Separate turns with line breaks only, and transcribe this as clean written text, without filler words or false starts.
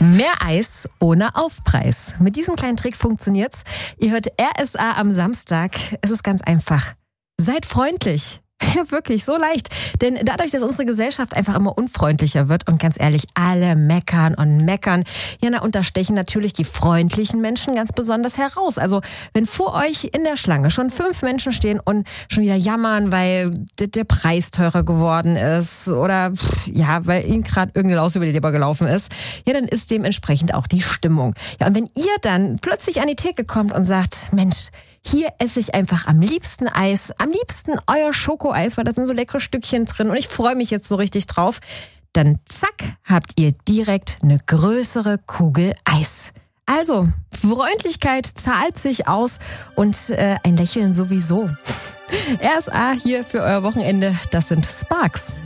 Mehr Eis ohne Aufpreis. Mit diesem kleinen Trick funktioniert's. Ihr hört RSA am Samstag. Es ist ganz einfach. Seid freundlich. Ja, wirklich, so leicht. Denn dadurch, dass unsere Gesellschaft einfach immer unfreundlicher wird und ganz ehrlich, alle meckern und meckern, und da stechen natürlich die freundlichen Menschen ganz besonders heraus. Also, wenn vor euch in der Schlange schon 5 Menschen stehen und schon wieder jammern, weil der Preis teurer geworden ist oder weil ihnen gerade irgendeine Laus über die Leber gelaufen ist, dann ist dementsprechend auch die Stimmung. Ja, und wenn ihr dann plötzlich an die Theke kommt und sagt, Mensch, hier esse ich einfach am liebsten Eis, am liebsten euer Schokoeis, weil da sind so leckere Stückchen drin und ich freue mich jetzt so richtig drauf. Dann zack, habt ihr direkt eine größere Kugel Eis. Also, Freundlichkeit zahlt sich aus und ein Lächeln sowieso. RSA hier für euer Wochenende, das sind Sparks.